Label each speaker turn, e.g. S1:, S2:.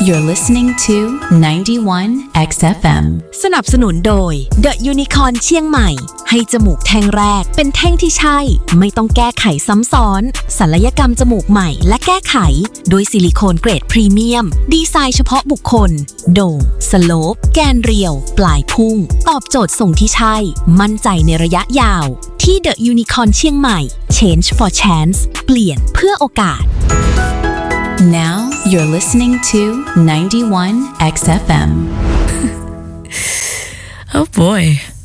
S1: You're listening to 91 XFM
S2: สนับสนุนโดย The Unicorn เชียงใหม่ให้จมูกแท่งแรกเป็นแท่งที่ใช่ไม่ต้องแก้ไขซ้ำซ้อนศัลยกรรมจมูกใหม่และแก้ไขโดยซิลิโคนเกรดพรีเมียมดีไซน์เฉพาะบุคคลโด่งสโลปแกนเรียวปลายพุ่งตอบโจทย์ทรงที่ใช่มั่นใจในระยะยาวที่ The Unicorn เชียงใหม่ Change for Chance เปลี่ยนเพื่อโอกาส
S1: Now you're listening to 91 XFM
S3: Oh boy.